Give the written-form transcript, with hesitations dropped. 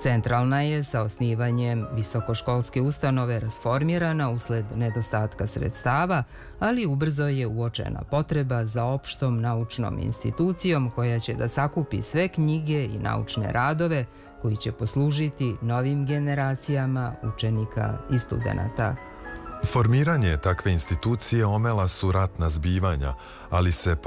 Centralna je sa osnivanjem visokoškolske ustanove rasformirana usled nedostatka sredstava, ali ubrzo je uočena potreba za opštom naučnom institucijom koja će da sakupi sve knjige i naučne radove koji će poslužiti novim generacijama učenika i studenata. Formiranje takve institucije omela su ratna zbivanja, ali se